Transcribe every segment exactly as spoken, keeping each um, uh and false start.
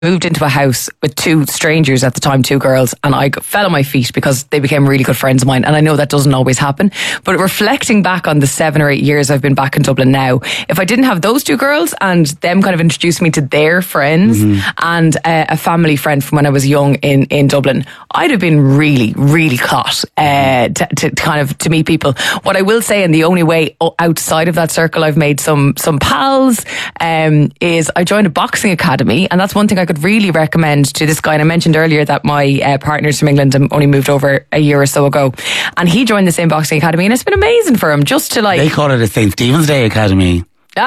moved into a house with two strangers at the time, two girls, and I fell on my feet because they became really good friends of mine. And I know that doesn't always happen, but reflecting back on the seven or eight years I've been back in Dublin now, if I didn't have those two girls and them kind of introduced me to their friends mm-hmm. and uh, a family friend from when I was young in, in Dublin, I'd have been really, really caught uh, to, to kind of to meet people. What I will say, and the only way outside of that circle I've made some some pals, um, is I joined a boxing academy, and that's one thing I could really recommend to this guy. And I mentioned earlier that my uh, partner's from England and only moved over a year or so ago, and he joined the same boxing academy, and it's been amazing for him just to like... They call it a Saint Stephen's Day Academy.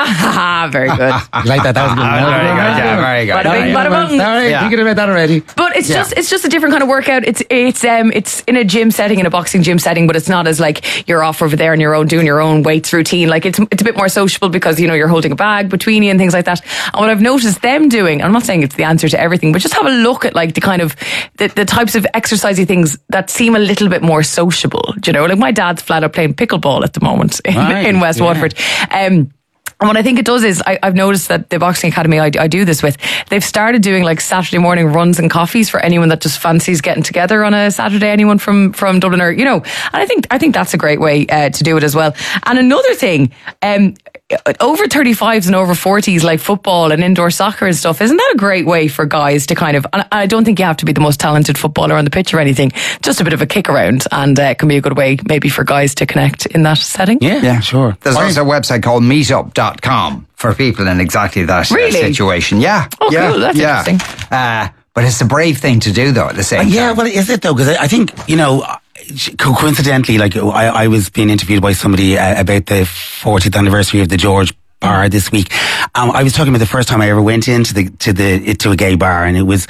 Ah, very good. Like that, that was good. Very good, yeah, very good. Bada bing, bada bong. Sorry, Yeah. thinking about that already. But it's Yeah. just it's just a different kind of workout. It's it's um it's in a gym setting, in a boxing gym setting, but it's not as like you're off over there on your own doing your own weights routine. Like it's it's a bit more sociable because, you know, you're holding a bag between you and things like that. And what I've noticed them doing, I'm not saying it's the answer to everything, but just have a look at like the kind of the, the types of exercisey things that seem a little bit more sociable. Do you know, like my dad's flat out playing pickleball at the moment in, Right, in West yeah. Waterford. Um And what I think it does is, I, I've noticed that the boxing academy I, I do this with, they've started doing like Saturday morning runs and coffees for anyone that just fancies getting together on a Saturday, anyone from, from Dublin, or, you know, and I think, I think that's a great way uh, to do it as well. And another thing, um, over thirty-fives and over forties, like football and indoor soccer and stuff, isn't that a great way for guys to kind of, and I don't think you have to be the most talented footballer on the pitch or anything, just a bit of a kick around, and uh, can be a good way maybe for guys to connect in that setting. Yeah, yeah, sure. There's Why- also a website called meetup dot com for people in exactly that uh, Really? situation. Yeah. Oh, yeah, cool. That's yeah. interesting. Uh, but it's a brave thing to do, though, at the same Uh, time. yeah, well, is it though? Because I, I think, you know, co- coincidentally, like I, I was being interviewed by somebody uh, about the fortieth anniversary of the George Bar this week. Um, I was talking about the first time I ever went into the to the to a gay bar, and it was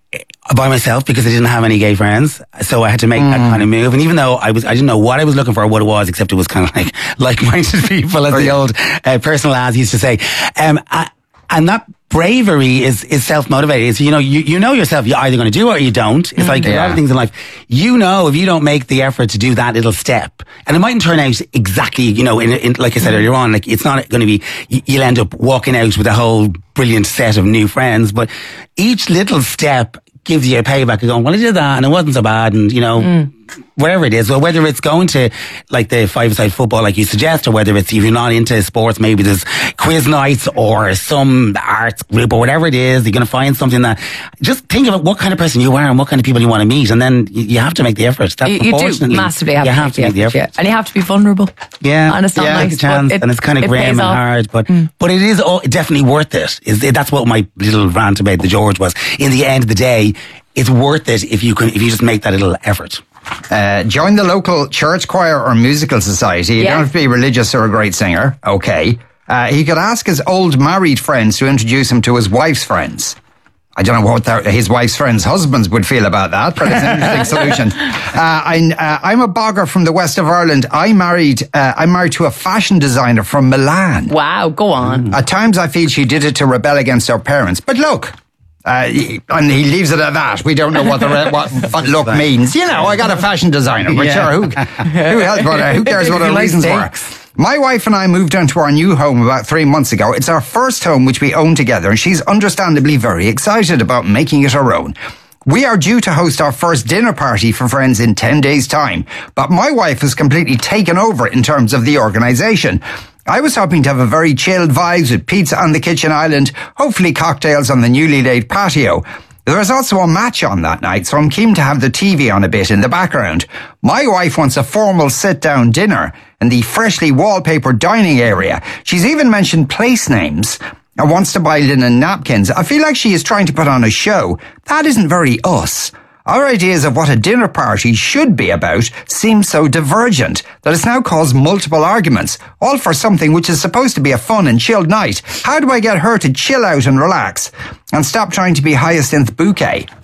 by myself because I didn't have any gay friends, so I had to make mm. that kind of move. And even though I was, I didn't know what I was looking for or what it was, except it was kind of like like-minded people, as oh, the yeah. old uh, personal ads used to say. Um, I, and that bravery is is self-motivated. It's, you know, you, you know yourself, you're either going to do it or you don't. It's like yeah. a lot of things in life. You know, if you don't make the effort to do that little step, and it mightn't turn out exactly, you know, in, in like I said earlier on, like it's not going to be, you'll end up walking out with a whole brilliant set of new friends, but each little step gives you a payback of going, well, I did that and it wasn't so bad, and, you know, mm. whatever it is. Well, whether it's going to like the five-a-side football like you suggest, or whether it's, if you're not into sports, maybe there's quiz nights or some arts group or whatever it is, you're going to find something that, just think about what kind of person you are and what kind of people you want to meet, and then you, you have to make the effort. That's you, you do massively have, you to, have make to make the effort. Yeah. And you have to be vulnerable. Yeah. And it's not yeah, nice, a chance, it, and it's kind of it grim and off. hard, but, mm. but it is all, definitely worth it. Is it. That's what my little rant about the George was. In the end of the day, it's worth it if you can, if you just make that little effort. Uh, join the local church choir or musical society. You yeah. don't have to be religious or a great singer. Okay. Uh, he could ask his old married friends to introduce him to his wife's friends. I don't know what their, his wife's friends' husbands would feel about that, but it's an interesting solution. Uh, I, uh, I'm a bogger from the west of Ireland. I married, uh, I'm married to a fashion designer from Milan. Wow, go on. Mm. At times I feel she did it to rebel against her parents. But look, Uh, he, and he leaves it at that. We don't know what the re- what, what look means. You know, I got a fashion designer, but yeah. sure, who who, else, what, uh, who cares what our reasons were? My wife and I moved into our new home about three months ago. It's our first home which we own together, and she's understandably very excited about making it her own. We are due to host our first dinner party for friends in ten days' time, but my wife has completely taken over in terms of the organisation. I was hoping to have a very chilled vibes with pizza on the kitchen island, hopefully cocktails on the newly laid patio. There is also a match on that night, so I'm keen to have the T V on a bit in the background. My wife wants a formal sit-down dinner in the freshly wallpapered dining area. She's even mentioned place names and wants to buy linen napkins. I feel like she is trying to put on a show. That isn't very us. Our ideas of what a dinner party should be about seem so divergent that it's now caused multiple arguments, all for something which is supposed to be a fun and chilled night. How do I get her to chill out and relax and stop trying to be Hyacinth Bouquet?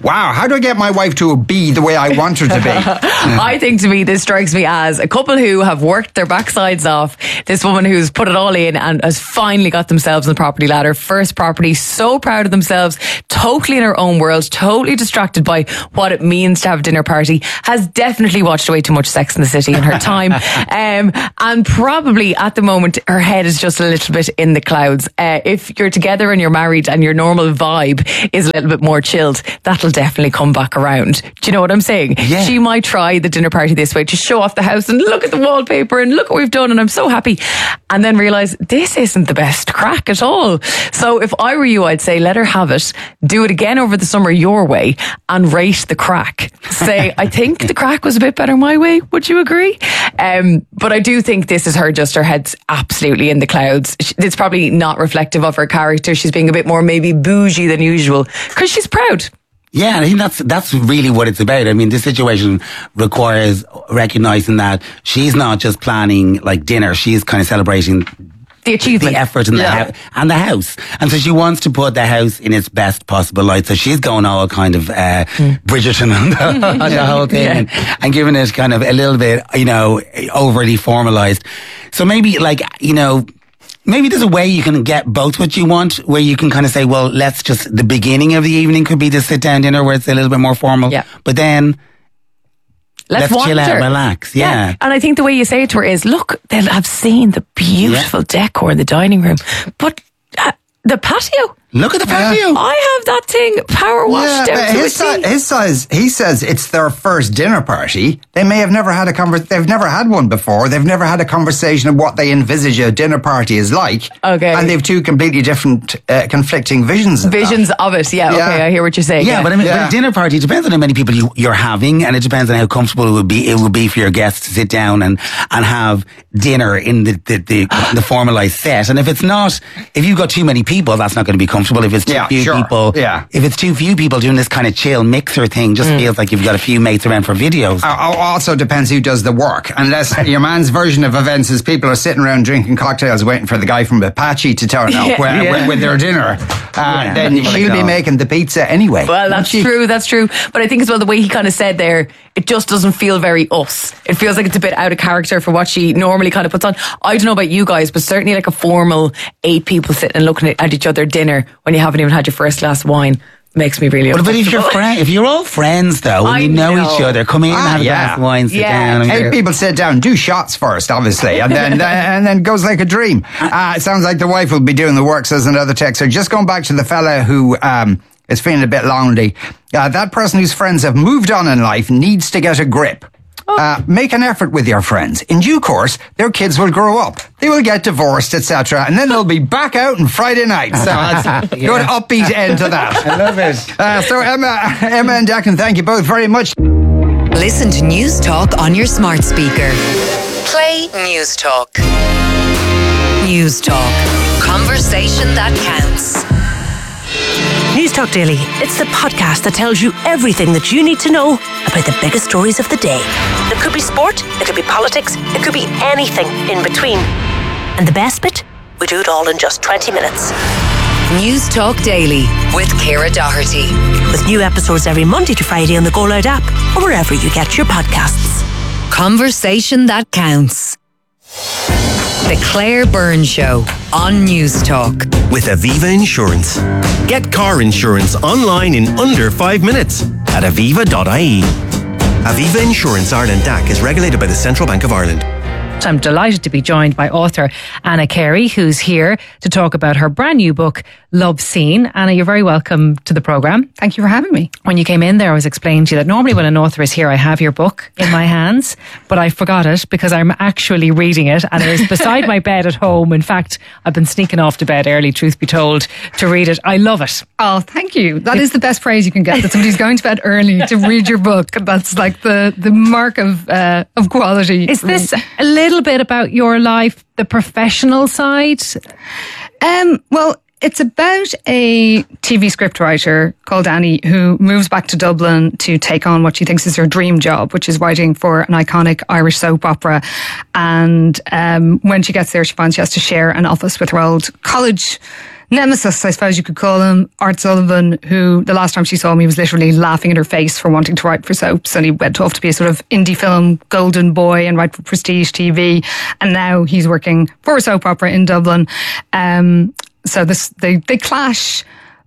Wow, how do I get my wife to be the way I want her to be? I think to me, this strikes me as a couple who have worked their backsides off. This woman who's put it all in and has finally got themselves on the property ladder. First property, so proud of themselves, totally in her own world, totally distracted by what it means to have a dinner party. Has definitely watched way too much Sex and the City in her time. um, and probably at the moment, her head is just a little bit in the clouds. Uh, if you're together and you're married and your normal vibe is a little bit more chilled, that'll definitely come back around. Do you know what I'm saying? Yeah. She might try the dinner party this way to show off the house and look at the wallpaper and look what we've done and I'm so happy. And then realise this isn't the best crack at all. So if I were you, I'd say let her have it. Do it again over the summer your way and rate the crack. Say, I think the crack was a bit better my way. Would you agree? Um, but I do think this is her, just her head's absolutely in the clouds. It's probably not reflective of her character. She's being a bit more maybe bougie than usual because she's proud. Yeah, I think that's that's really what it's about. I mean, this situation requires recognizing that she's not just planning like dinner; she's kind of celebrating the achievement, the effort, in yeah. the ho- and the house. And so she wants to put the house in its best possible light. So she's going all kind of uh, mm. Bridgerton on the, on the whole thing, yeah. and, and giving it kind of a little bit, you know, overly formalized. So maybe, like, you know. Maybe there's a way you can get both what you want, where you can kind of say, well, let's just, the beginning of the evening could be the sit down dinner where it's a little bit more formal. Yeah. But then let's, let's chill out and relax. Yeah. yeah. And I think the way you say it to her is, look, they'll have seen the beautiful yeah. decor in the dining room, but uh, the patio. Look at the patio. Yeah. I have that thing power washed yeah, out to his, si- his size, he says it's their first dinner party. They may have never had a conver- They've never had one before. They've never had a conversation of what they envisage a dinner party is like. Okay. And they've two completely different, uh, conflicting visions of Visions that. of it, yeah, yeah. Okay, I hear what you're saying. Yeah, yeah. but I mean, yeah. but a dinner party depends on how many people you, you're having, and it depends on how comfortable it would be. It would be for your guests to sit down and, and have dinner in the the, the, the formalized set. And if it's not, if you've got too many people, that's not going to be comfortable. If it's too yeah. few Sure. people, yeah. if it's too few people doing this kind of chill mixer thing, just mm. feels like you've got a few mates around for videos. Uh, also depends who does the work. Unless your man's version of events is people are sitting around drinking cocktails waiting for the guy from Apache to turn up with, yeah. with, with their dinner, uh, yeah, then she'll be making the pizza anyway. Well, that's true, that's true. But I think as well, the way he kind of said there, it just doesn't feel very us. It feels like it's a bit out of character for what she normally kind of puts on. I don't know about you guys, but certainly like a formal eight people sitting and looking at each other dinner when you haven't even had your first glass of wine makes me really well, uncomfortable. But if you're friend, if you're all friends though, and you know, know each other, come in, ah, have a yeah. glass of wine, sit yeah. down. Eight people sit down, do shots first, obviously, and then and then it goes like a dream. Uh, it sounds like the wife will be doing the work, says another texter. Just going back to the fella who um, is feeling a bit lonely. Uh, that person whose friends have moved on in life needs to get a grip. Uh, make an effort with your friends. In due course, their kids will grow up. They will get divorced, et cetera, and then they'll be back out on Friday night. So that's a yeah. good upbeat end to that. I love it. Uh, so Emma, Emma and Declan, thank you both very much. Listen to News Talk on your smart speaker. Play News Talk. News Talk. Conversation that counts. News Talk Daily. It's the podcast that tells you everything that you need to know about the biggest stories of the day. It could be sport, it could be politics, it could be anything in between. And the best bit? We do it all in just twenty minutes. News Talk Daily with Ciara Doherty. With new episodes every Monday to Friday on the Go Loud app or wherever you get your podcasts. Conversation that counts. The Claire Byrne Show on News Talk. With Aviva Insurance. Get car insurance online in under five minutes at aviva dot I E. Aviva Insurance Ireland D A C is regulated by the Central Bank of Ireland. I'm delighted to be joined by author Anna Carey, who's here to talk about her brand new book, Love Scene. Anna, you're very welcome to the programme. Thank you for having me. When you came in there, I was explaining to you that normally when an author is here, I have your book in my hands, but I forgot it because I'm actually reading it and it is beside my bed at home. In fact, I've been sneaking off to bed early, truth be told, to read it. I love it. Oh, thank you. That is the best praise you can get, that somebody's going to bed early to read your book. That's like the, the mark of, uh, of quality. Is this a little bit about your life, the professional side? Um, well, it's about a T V scriptwriter called Annie who moves back to Dublin to take on what she thinks is her dream job, which is writing for an iconic Irish soap opera. And um, when she gets there, she finds she has to share an office with her old college nemesis, I suppose you could call him, Art Sullivan, who the last time she saw him, he was literally laughing in her face for wanting to write for soaps, and he went off to be a sort of indie film golden boy and write for Prestige T V, and now he's working for a soap opera in Dublin. Um, so this they they clash.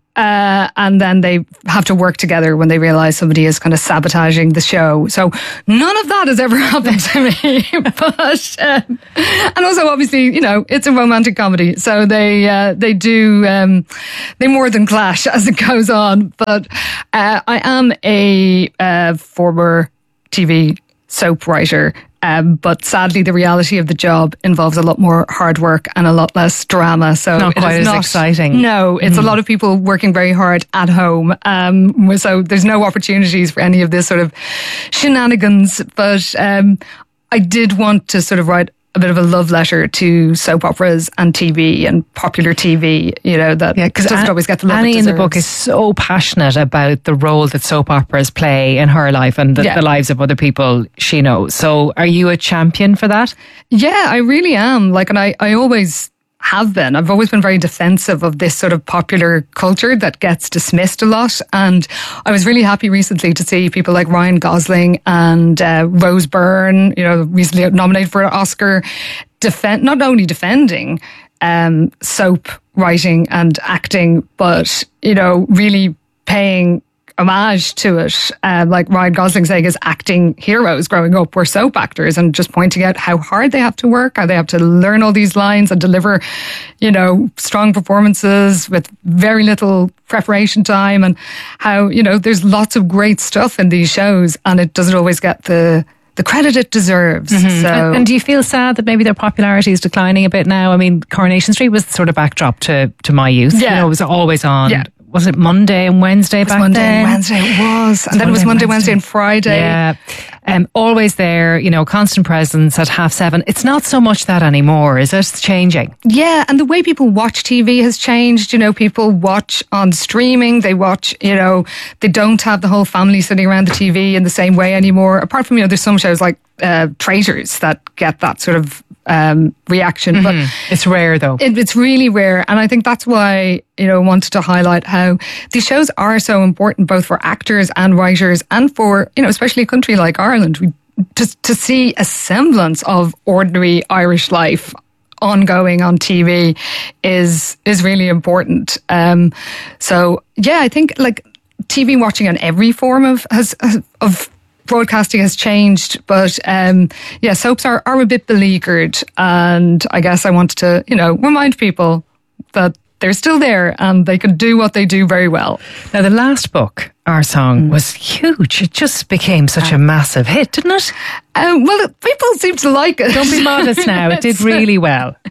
Uh, and then they have to work together when they realise somebody is kind of sabotaging the show. So none of that has ever happened to me. But um, and also, obviously, you know, it's a romantic comedy, so they uh, they do um, they more than clash as it goes on. But uh, I am a uh, former T V soap writer. Um, but sadly, the reality of the job involves a lot more hard work and a lot less drama. So not quite it is as not exciting. No, it's mm. a lot of people working very hard at home. Um, so there's no opportunities for any of this sort of shenanigans. But um, I did want to sort of write a bit of a love letter to soap operas and T V and popular T V, you know, that yeah, doesn't An- always get the love Annie it in the book is so passionate about the role that soap operas play in her life and the, yeah. the lives of other people she knows. So are you a champion for that? Yeah, I really am. Like, and I, I always have been. I've always been very defensive of this sort of popular culture that gets dismissed a lot. And I was really happy recently to see people like Ryan Gosling and uh, Rose Byrne, you know, recently nominated for an Oscar, defend not only defending um, soap writing and acting, but, you know, really paying homage to it, uh, like Ryan Gosling saying his acting heroes growing up were soap actors, and just pointing out how hard they have to work, how they have to learn all these lines and deliver, you know, strong performances with very little preparation time, and how, you know, there's lots of great stuff in these shows and it doesn't always get the the credit it deserves. Mm-hmm. So, and, and do you feel sad that maybe their popularity is declining a bit now? I mean, Coronation Street was the sort of backdrop to, to my youth. Yeah. You know, it was always on. Yeah. Was it Monday and Wednesday it was back Monday then? and Wednesday it was. And then it was Monday, Wednesday and Friday. Yeah. Um, always there, you know, constant presence at half seven. It's not so much that anymore, is it? It's changing. Yeah, and the way people watch T V has changed. You know, people watch on streaming. They watch, you know, they don't have the whole family sitting around the T V in the same way anymore. Apart from, you know, there's some shows like uh, Traitors that get that sort of um, reaction. Mm-hmm. But it's rare, though. It, it's really rare. And I think that's why, you know, I wanted to highlight how these shows are so important, both for actors and writers and for, you know, especially a country like Ireland. We, to, to see a semblance of ordinary Irish life ongoing on T V is is really important. Um, so, yeah, I think like T V watching on every form of has, of broadcasting has changed, but um, yeah, soaps are, are a bit beleaguered, and I guess I wanted to, you know, remind people that they're still there and they can do what they do very well. Now, the last book, Our Song, mm. was huge. It just became such a massive hit, didn't it? Um, well, people seem to like it. Don't be modest now. It did really well. um,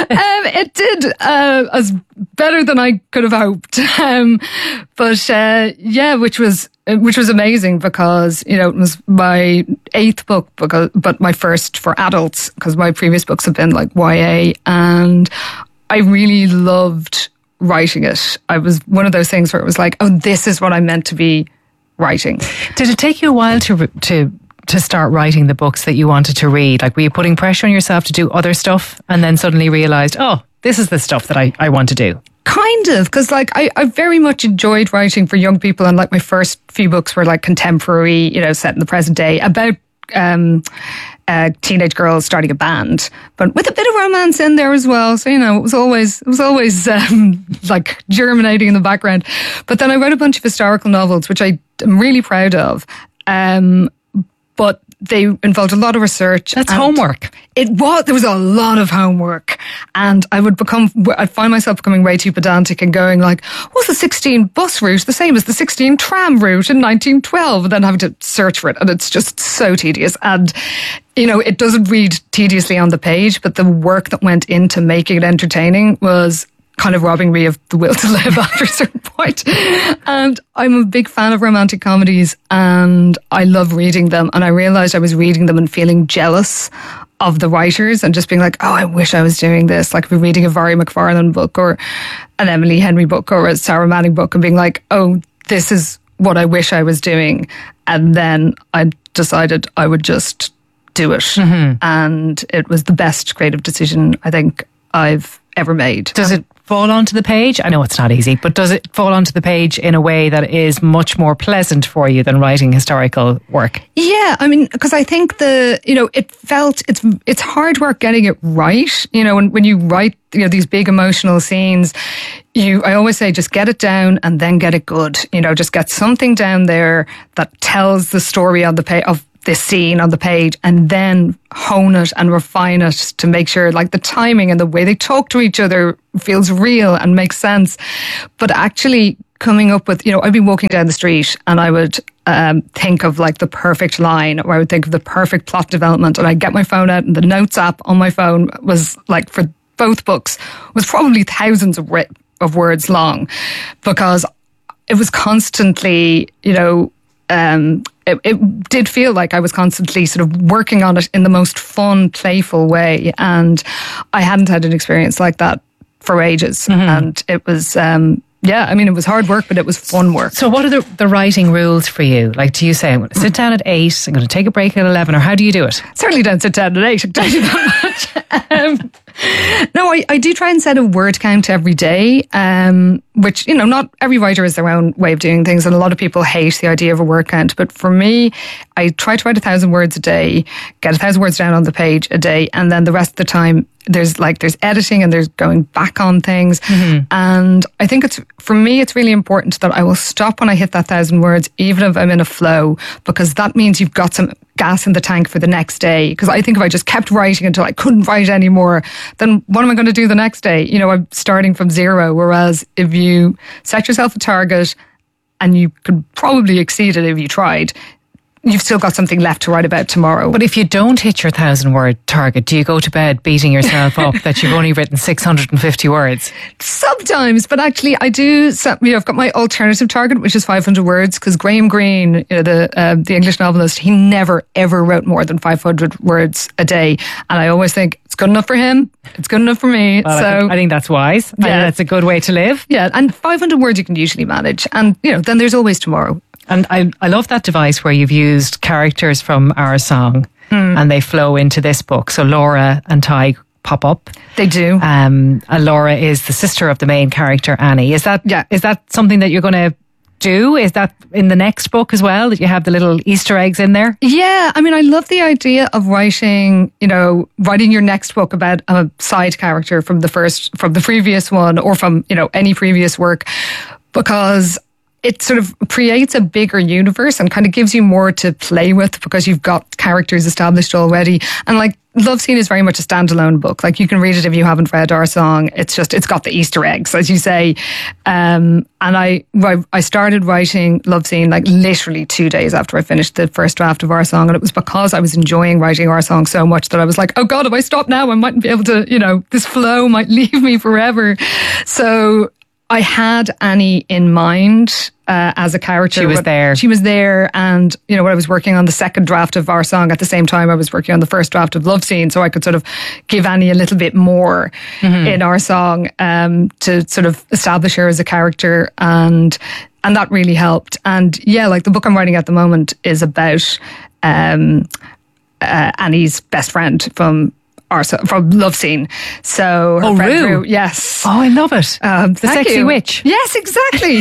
it did uh, as better than I could have hoped. Um, but uh, yeah, which was which was amazing because, you know, it was my eighth book, because, but my first for adults, because my previous books have been like Y A, and I really loved writing it. I was one of those things where it was like, oh, this is what I'm meant to be writing. Did it take you a while to to to start writing the books that you wanted to read? Like, were you putting pressure on yourself to do other stuff and then suddenly realised, oh, this is the stuff that I, I want to do? Kind of, because like I, I very much enjoyed writing for young people, and like my first few books were like contemporary, you know, set in the present day, about um, uh, teenage girls starting a band, but with a bit of romance in there as well. So, you know, it was always it was always um, like germinating in the background. But then I wrote a bunch of historical novels, which I am really proud of. Um, but they involved a lot of research. That's homework. It was, there was a lot of homework. And I would become, I'd find myself becoming way too pedantic and going like, was the sixteen bus route the same as the sixteen tram route in nineteen twelve? And then having to search for it. And it's just so tedious. And, you know, it doesn't read tediously on the page, but the work that went into making it entertaining was kind of robbing me of the will to live after a certain point. And I'm a big fan of romantic comedies, and I love reading them. And I realised I was reading them and feeling jealous of the writers and just being like, oh, I wish I was doing this. Like, we're reading a Vary McFarlane book or an Emily Henry book or a Sarah Manning book and being like, oh, this is what I wish I was doing. And then I decided I would just do it. Mm-hmm. And it was the best creative decision I think I've ever made. Does it fall onto the page? I know it's not easy, but does it fall onto the page in a way that is much more pleasant for you than writing historical work? Yeah, I mean, because I think the, you know, it felt, it's it's hard work getting it right. You know, when, when you write, you know, these big emotional scenes, you, I always say, just get it down and then get it good. You know, just get something down there that tells the story on the page, of this scene on the page, and then hone it and refine it to make sure, like, the timing and the way they talk to each other feels real and makes sense. But actually coming up with, you know, I'd be walking down the street and I would um, think of like the perfect line, or I would think of the perfect plot development, and I'd get my phone out, and the notes app on my phone was like, for both books, was probably thousands of, ri- of words long, because it was constantly, you know, um, it, it did feel like I was constantly sort of working on it in the most fun, playful way. And I hadn't had an experience like that for ages. Mm-hmm. And it was, um, yeah, I mean, it was hard work, but it was fun work. So what are the, the writing rules for you? Like, do you say, I'm going to sit down at eight, I'm going to take a break at eleven, or how do you do it? Certainly don't sit down at eight, I can tell you that much. um, no, I, I do try and set a word count every day, um, which, you know, not every writer has their own way of doing things, and a lot of people hate the idea of a word count. But for me, I try to write a thousand words a day, get a thousand words down on the page a day, and then the rest of the time, there's like, there's editing and there's going back on things. Mm-hmm. And I think it's, for me, it's really important that I will stop when I hit that thousand words, even if I'm in a flow, because that means you've got some gas in the tank for the next day. Because I think if I just kept writing until I couldn't write anymore, then what am I going to do the next day? You know, I'm starting from zero. Whereas if you set yourself a target, and you could probably exceed it if you tried, you've still got something left to write about tomorrow. But if you don't hit your thousand word target, do you go to bed beating yourself up that you've only written six hundred fifty words? Sometimes, but actually I do, you know, I've got my alternative target, which is five hundred words, because Graham Greene, you know, the uh, the English novelist, he never ever wrote more than five hundred words a day. And I always think, it's good enough for him, it's good enough for me. Well, so I think, I think that's wise. Yeah. I think that's a good way to live. Yeah, and five hundred words you can usually manage. And, you know, then there's always tomorrow. And I, I love that device where you've used characters from our song mm. and they flow into this book. So Laura and Ty pop up. They do. Um, and Laura is the sister of the main character, Annie. Is that yeah. is that something that you're going to do? Is that in the next book as well, that you have the little Easter eggs in there? Yeah, I mean, I love the idea of writing, you know, writing your next book about a side character from the first, from the previous one, or from, you know, any previous work, because it sort of creates a bigger universe and kind of gives you more to play with, because you've got characters established already. And like, Love Scene is very much a standalone book. Like, you can read it if you haven't read Our Song. It's just, it's got the Easter eggs, as you say. Um, and I, I started writing Love Scene like literally two days after I finished the first draft of Our Song. And it was because I was enjoying writing Our Song so much that I was like, oh God, if I stop now, I mightn't be able to, you know, this flow might leave me forever. So I had Annie in mind uh, as a character. She was there. She was there. And, you know, when I was working on the second draft of Our Song, at the same time I was working on the first draft of Love Scene, so I could sort of give Annie a little bit more mm-hmm. in Our Song um, to sort of establish her as a character. And and that really helped. And yeah, like the book I'm writing at the moment is about um, uh, Annie's best friend from Or so, from Love Scene. So, her oh, friend Rue. Rue, yes. Oh, I love it. Um, the sexy you. witch. Yes, exactly.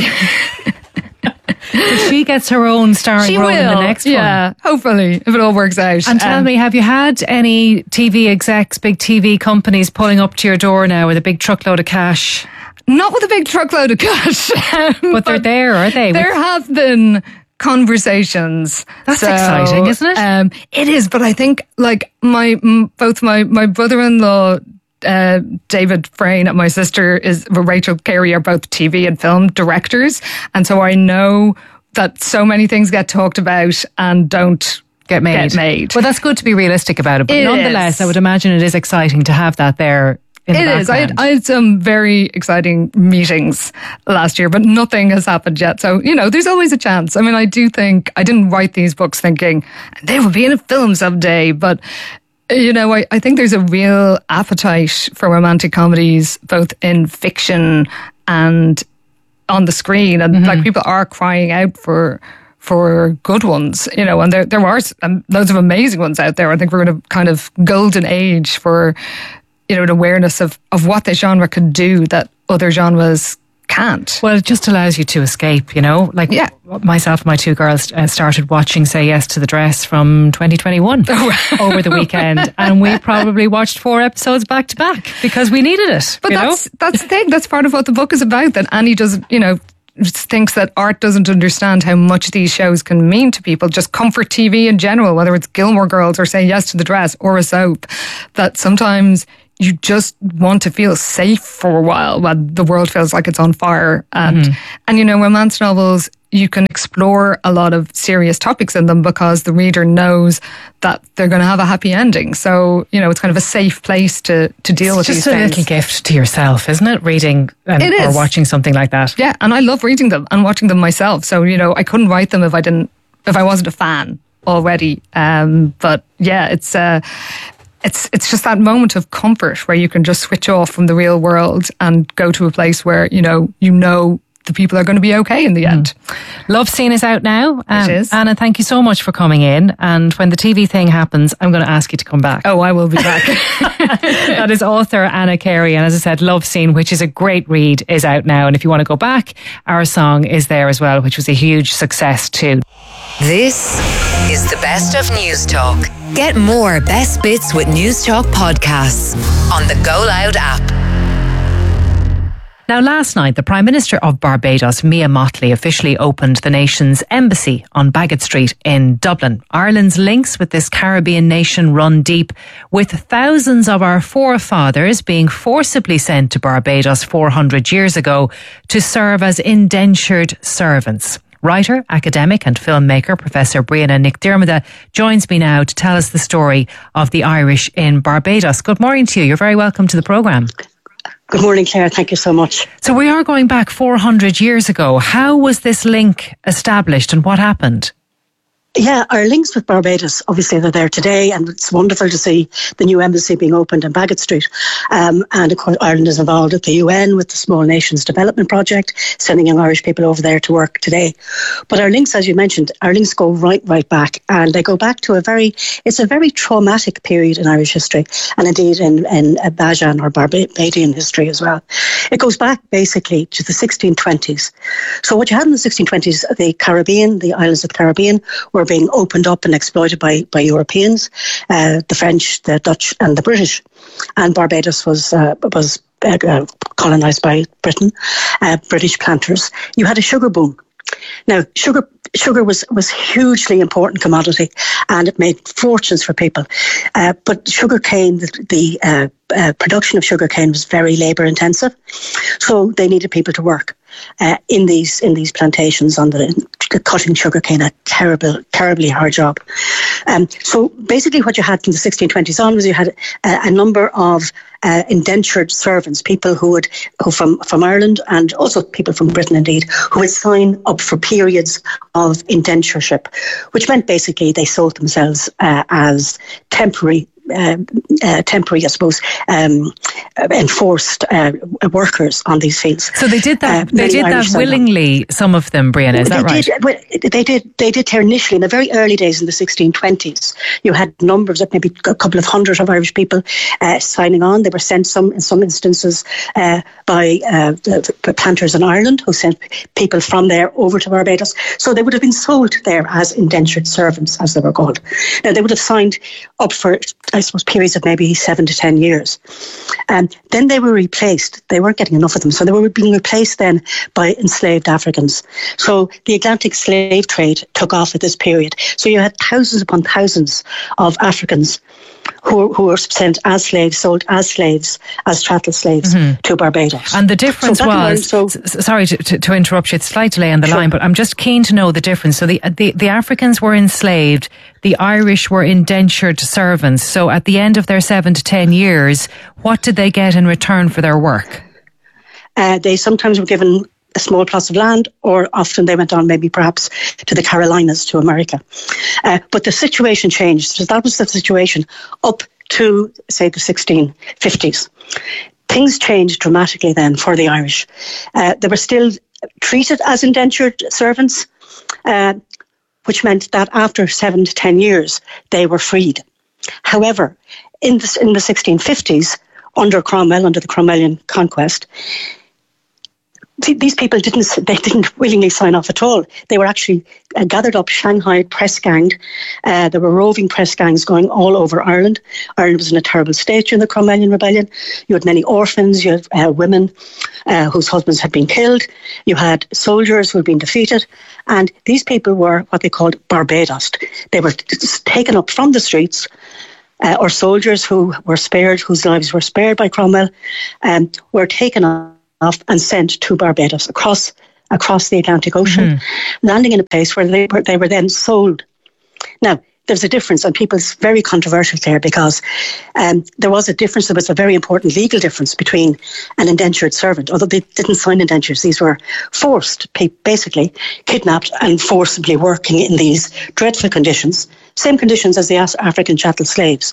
But she gets her own starring she role will. in the next yeah, one. hopefully, if it all works out. And tell um, me, have you had any T V execs, big T V companies pulling up to your door now with a big truckload of cash? Not with a big truckload of cash. but, but they're there, are they? There with- have been conversations. That's so, exciting, isn't it? Um, it is, but I think like my both my my brother-in-law uh, David Frayne and my sister is Rachel Carey are both T V and film directors, and so I know that so many things get talked about and don't get made. Get made. Well, that's good to be realistic about it, but it nonetheless, is. I would imagine it is exciting to have that there. It is. I had, I had some very exciting meetings last year, but nothing has happened yet. So, you know, there's always a chance. I mean, I do think, I didn't write these books thinking they will be in a film someday, but, you know, I, I think there's a real appetite for romantic comedies, both in fiction and on the screen. And mm-hmm. like, people are crying out for for good ones, you know, and there, there are um, loads of amazing ones out there. I think we're in a kind of golden age for, you know, an awareness of, of what the genre could do that other genres can't. Well, it just allows you to escape, you know? Like yeah. myself and my two girls uh, started watching Say Yes to the Dress from twenty twenty-one over the weekend. And we probably watched four episodes back to back because we needed it. But you that's, know? that's the thing. That's part of what the book is about. That Annie doesn't, you know, thinks that art doesn't understand how much these shows can mean to people. Just comfort T V in general, whether it's Gilmore Girls or Say Yes to the Dress or a soap. That sometimes you just want to feel safe for a while when the world feels like it's on fire. And, mm-hmm. and you know, romance novels, you can explore a lot of serious topics in them because the reader knows that they're going to have a happy ending. So, you know, it's kind of a safe place to, to deal it's with these things. It's just a little gift to yourself, isn't it? Reading um, it is. Or watching something like that. Yeah, and I love reading them and watching them myself. So, you know, I couldn't write them if I didn't, if I wasn't a fan already. Um, but yeah, it's... Uh, It's it's just that moment of comfort where you can just switch off from the real world and go to a place where, you know, you know the people are going to be okay in the end. Mm. Love Scene is out now. Um, it is. Anna, thank you so much for coming in. And when the T V thing happens, I'm going to ask you to come back. Oh, I will be back. That is author Anna Carey. And as I said, Love Scene, which is a great read, is out now. And if you want to go back, Our Song is there as well, which was a huge success too. This is the best of News Talk. Get more best bits with News Talk podcasts on the Go Loud app. Now, last night, the Prime Minister of Barbados, Mia Mottley, officially opened the nation's embassy on Baggot Street in Dublin. Ireland's links with this Caribbean nation run deep, with thousands of our forefathers being forcibly sent to Barbados four hundred years ago to serve as indentured servants. Writer, academic and filmmaker Professor Brianna Nic Diarmida joins me now to tell us the story of the Irish in Barbados. Good morning to you. You're very welcome to the programme. Good morning, Claire. Thank you so much. So we are going back four hundred years ago. How was this link established and what happened? Yeah, our links with Barbados, obviously they're there today, and it's wonderful to see the new embassy being opened in Baggot Street. Um, and of course, Ireland is involved at the U N with the Small Nations Development Project, sending young Irish people over there to work today. But our links, as you mentioned, our links go right, right back, and they go back to a very, it's a very traumatic period in Irish history, and indeed in, in Bajan or Barbadian history as well. It goes back basically to the sixteen twenties. So what you had in the sixteen twenties, the Caribbean, the islands of the Caribbean, were being opened up and exploited by, by Europeans, uh, the French, the Dutch and the British. And Barbados was uh, was uh, colonised by Britain, uh, British planters. You had a sugar boom. Now, sugar sugar was, was hugely important commodity, and it made fortunes for people. Uh, but sugar cane, the, the uh, uh, production of sugar cane was very labour intensive, so they needed people to work uh, in these in these plantations on the cutting sugar cane, a terrible, terribly hard job. Um, so basically, what you had from the sixteen twenties on was you had a, a number of Uh, indentured servants, people who would, who from, from Ireland and also people from Britain indeed, who would sign up for periods of indentureship, which meant basically they sold themselves uh, as temporary Uh, uh, temporary, I suppose, um, enforced uh, workers on these fields. So they did that. Uh, they did Irish that willingly. Some of them, Brianna, is they that right? Did, well, they did. They did there initially in the very early days in the sixteen twenties. You had numbers of maybe a couple of hundred of Irish people uh, signing on. They were sent some in some instances uh, by uh, the, the planters in Ireland, who sent people from there over to Barbados. So they would have been sold there as indentured servants, as they were called. Now they would have signed up for, I suppose, periods of maybe seven to ten years. And um, then they were replaced. They weren't getting enough of them. So they were being replaced then by enslaved Africans. So the Atlantic slave trade took off at this period. So you had thousands upon thousands of Africans who, who were sent as slaves, sold as slaves, as chattel slaves mm-hmm. to Barbados. And the difference so was, so, s- sorry to, to, to interrupt you, it's a slight delay on the sure. line, but I'm just keen to know the difference. So the, the, the Africans were enslaved, the Irish were indentured servants. So at the end of their seven to ten years, what did they get in return for their work? Uh, they sometimes were given a small plot of land, or often they went on maybe perhaps to the Carolinas, to America. Uh, but the situation changed. So that was the situation up to, say, the sixteen fifties. Things changed dramatically then for the Irish. Uh, they were still treated as indentured servants, uh, which meant that after seven to ten years, they were freed. However, in the, in the sixteen fifties, under Cromwell, under the Cromwellian conquest, these people didn't they didn't willingly sign off at all. They were actually uh, gathered up, Shanghai, press ganged. Uh, there were roving press gangs going all over Ireland. Ireland was in a terrible state during the Cromwellian Rebellion. You had many orphans, you had uh, women uh, whose husbands had been killed. You had soldiers who had been defeated. And these people were what they called Barbados. They were taken up from the streets, uh, or soldiers who were spared, whose lives were spared by Cromwell, um, were taken up off and sent to Barbados across across the Atlantic Ocean, mm-hmm. landing in a place where they were they were then sold. Now, there's a difference, and people's very controversial there, because um, there was a difference. There was a very important legal difference between an indentured servant, although they didn't sign indentures. These were forced, basically kidnapped and forcibly working in these dreadful conditions, same conditions as the African chattel slaves.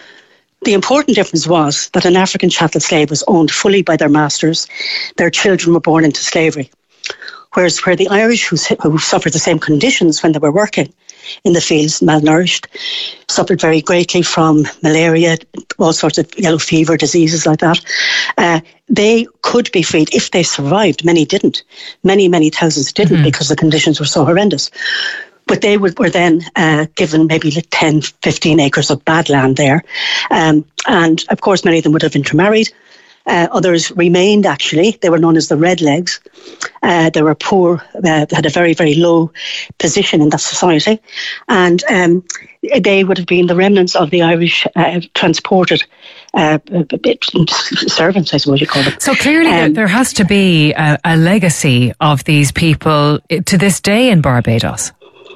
The important difference was that an African chattel slave was owned fully by their masters. Their children were born into slavery. Whereas where the Irish, who, who suffered the same conditions when they were working in the fields, malnourished, suffered very greatly from malaria, all sorts of yellow fever, diseases like that, uh, they could be freed if they survived. Many didn't. Many, many thousands didn't, mm-hmm. because the conditions were so horrendous. But they would, were then uh, given maybe ten, fifteen acres of bad land there. Um, and of course, many of them would have intermarried. Uh, others remained, actually. They were known as the Red Legs. Uh, they were poor, uh, had a very, very low position in that society. And um, they would have been the remnants of the Irish uh, transported uh, servants, I suppose you call them. So clearly um, there has to be a, a legacy of these people to this day in Barbados.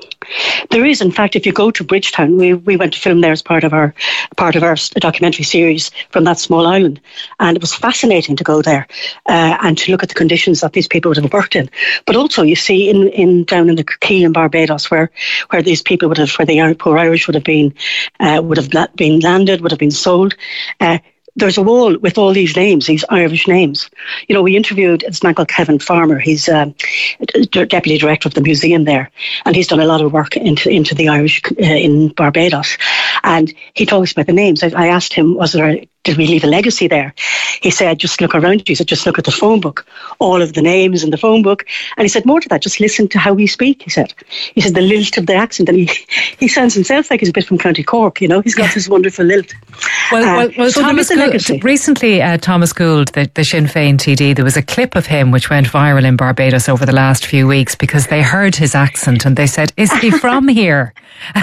There is, in fact, if you go to Bridgetown, we, we went to film there as part of our part of our documentary series from that small island, and it was fascinating to go there uh, and to look at the conditions that these people would have worked in. But also, you see, in, in down in the Key in Barbados, where where these people would have, where the poor Irish would have been, uh, would have been landed, would have been sold. Uh, There's a wall with all these names, these Irish names. You know, we interviewed this man called Kevin Farmer. He's um, deputy director of the museum there, and he's done a lot of work into into the Irish uh, in Barbados. And he told us about the names. I, I asked him, was there a, did we leave a legacy there? He said, just look around you. He said, just look at the phone book, all of the names in the phone book. And he said, more to that, just listen to how we speak, he said. He said, the lilt of the accent. And he, he sounds himself like he's a bit from County Cork, you know. He's got this wonderful lilt. Well, uh, well, well so Thomas Gould, recently, uh, Thomas Gould, the, the Sinn Féin T D, there was a clip of him which went viral in Barbados over the last few weeks because they heard his accent and they said, is he from here?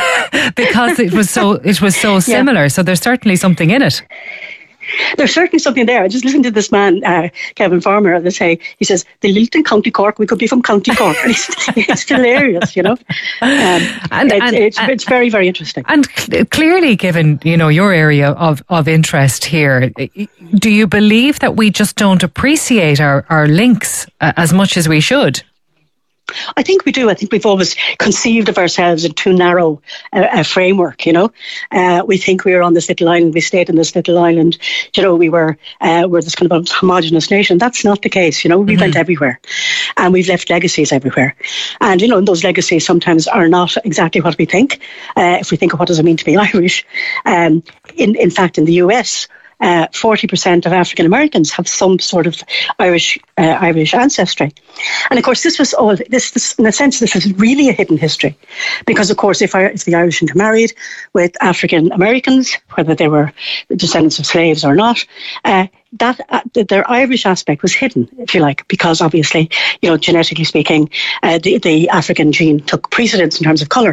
Because it was so, it was so similar. Yeah. So there's certainly something in it. There's certainly something there. I just listened to this man, uh, Kevin Farmer, and they say, he says, the lilt in County Cork, we could be from County Cork. And it's, it's hilarious, you know. Um, and, it's, and, it's, and, it's very, very interesting. And cl- clearly, given, you know, your area of, of interest here, do you believe that we just don't appreciate our, our links uh, as much as we should? I think we do. I think we've always conceived of ourselves in too narrow a, a framework, you know. Uh, we think we were on this little island, we stayed in this little island, you know, we were uh, we're this kind of a homogenous nation. That's not the case, you know. We mm-hmm. went everywhere and we've left legacies everywhere. And, you know, those legacies sometimes are not exactly what we think. Uh, if we think of what does it mean to be Irish. Um, in, in fact, in the U S, Uh, forty percent of African Americans have some sort of Irish uh, Irish ancestry. And of course, this was all, this, this in a sense, this is really a hidden history. Because, of course, if, if the Irish intermarried with African Americans, whether they were descendants of slaves or not, uh, that uh, their Irish aspect was hidden, if you like, because obviously, you know, genetically speaking, uh, the, the African gene took precedence in terms of colour.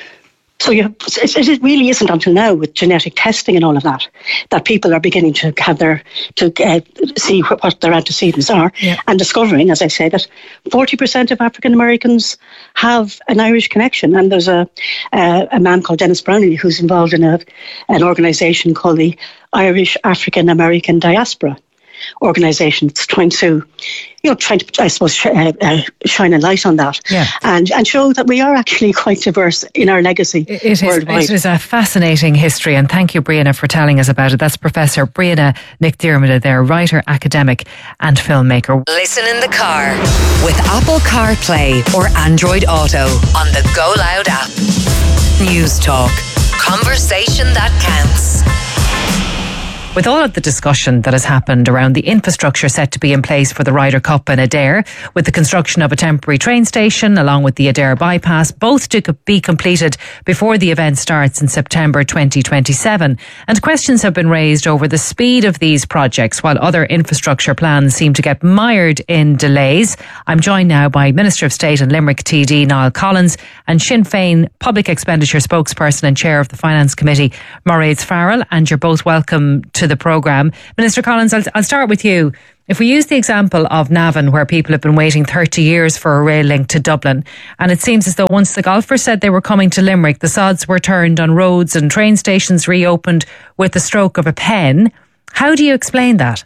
So you, it really isn't until now, with genetic testing and all of that, that people are beginning to have their to uh, see what, what their antecedents are, yeah. and discovering, as I say, that forty percent of African Americans have an Irish connection. And there's a uh, a man called Dennis Brownlee who's involved in a an organisation called the Irish African American Diaspora organisation. It's trying to, you know, trying to, I suppose, sh- uh, uh, shine a light on that, yeah. and and show that we are actually quite diverse in our legacy it is, worldwide. It is a fascinating history, and thank you, Brianna, for telling us about it. That's Professor Brianna Nic Diarmida there, writer, academic and filmmaker. Listen in the car with Apple CarPlay or Android Auto on the Go Loud app. News Talk. Conversation that counts. With all of the discussion that has happened around the infrastructure set to be in place for the Ryder Cup and Adare, with the construction of a temporary train station along with the Adare bypass, both to be completed before the event starts in September twenty twenty-seven. And questions have been raised over the speed of these projects, while other infrastructure plans seem to get mired in delays. I'm joined now by Minister of State and Limerick T D Niall Collins and Sinn Féin Public Expenditure Spokesperson and Chair of the Finance Committee, Mairead Farrell, and you're both welcome to the programme. Minister Collins, I'll, I'll start with you. If we use the example of Navan, where people have been waiting thirty years for a rail link to Dublin, and it seems as though once the golfers said they were coming to Limerick, the sods were turned on roads and train stations reopened with the stroke of a pen. How do you explain that?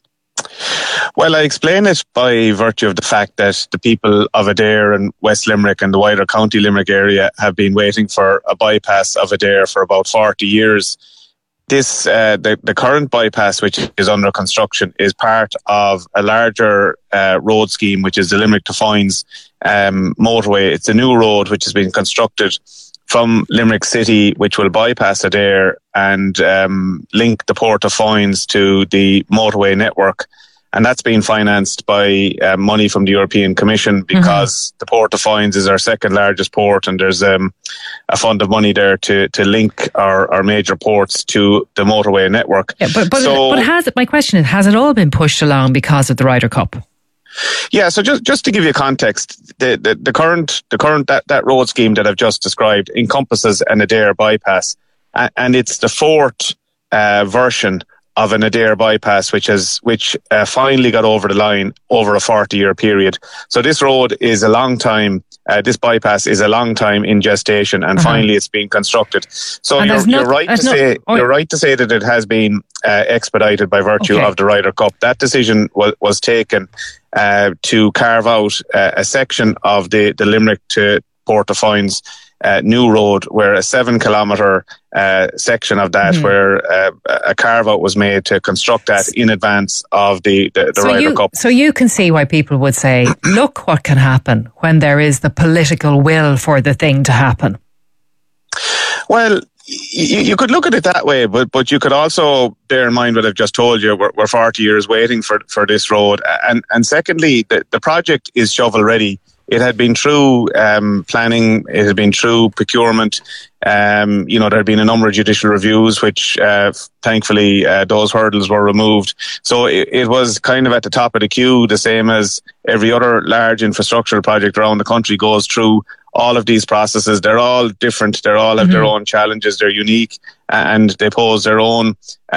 Well, I explain it by virtue of the fact that the people of Adare and West Limerick and the wider County Limerick area have been waiting for a bypass of Adare for about forty years. This, uh, the, the current bypass, which is under construction, is part of a larger uh, road scheme, which is the Limerick to Foynes um, motorway. It's a new road which has been constructed from Limerick City, which will bypass Adare and um, link the Port of Foynes to the motorway network. And that's been financed by uh, money from the European Commission, because mm-hmm. the Port of Foynes is our second largest port, and there's um, a fund of money there to, to link our, our major ports to the motorway network. Yeah, but but, so, but has it, my question is, has it all been pushed along because of the Ryder Cup? Yeah, so just, just to give you context, the, the, the current the current that, that road scheme that I've just described encompasses an Adare bypass, and, and it's the fourth uh, version of an Adare bypass, which has which uh, finally got over the line over a forty-year period. So this road is a long time. Uh, this bypass is a long time in gestation, and uh-huh. finally it's being constructed. So you're, no, you're right to no, say oh, you're right to say that it has been uh, expedited by virtue okay. of the Ryder Cup. That decision was was taken uh, to carve out uh, a section of the the Limerick to Port of Foynes Uh, new road, where a seven kilometre uh, section of that, mm. where uh, a carve out was made to construct that in advance of the, the, the so Ryder you, Cup. So you can see why people would say, look what can happen when there is the political will for the thing to happen. Well, you, you could look at it that way, but but you could also bear in mind what I've just told you. We're, we're forty years waiting for, for this road. And, and secondly, the, the project is shovel ready. It had been through um, planning, it had been through procurement. Um, you know, there had been a number of judicial reviews, which uh, thankfully uh, those hurdles were removed. So it, it was kind of at the top of the queue, the same as every other large infrastructural project around the country goes through all of these processes. They're all different. They all have mm-hmm. their own challenges. They're unique, and they pose their own